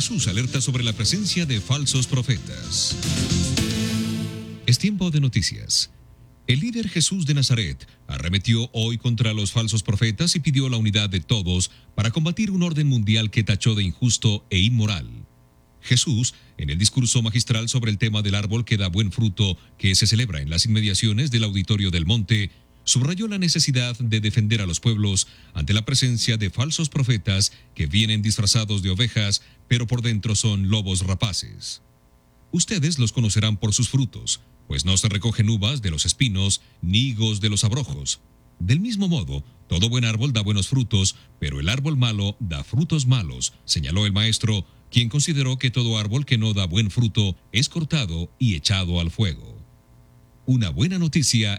Jesús alerta sobre la presencia de falsos profetas. Es tiempo de noticias. El líder Jesús de Nazaret arremetió hoy contra los falsos profetas y pidió la unidad de todos para combatir un orden mundial que tachó de injusto e inmoral. Jesús, en el discurso magistral sobre el tema del árbol que da buen fruto, que se celebra en las inmediaciones del Auditorio del Monte, subrayó la necesidad de defender a los pueblos ante la presencia de falsos profetas que vienen disfrazados de ovejas, pero por dentro son lobos rapaces. Ustedes los conocerán por sus frutos, pues no se recogen uvas de los espinos, ni higos de los abrojos. Del mismo modo, todo buen árbol da buenos frutos, pero el árbol malo da frutos malos, señaló el maestro, quien consideró que todo árbol que no da buen fruto es cortado y echado al fuego. Una buena noticia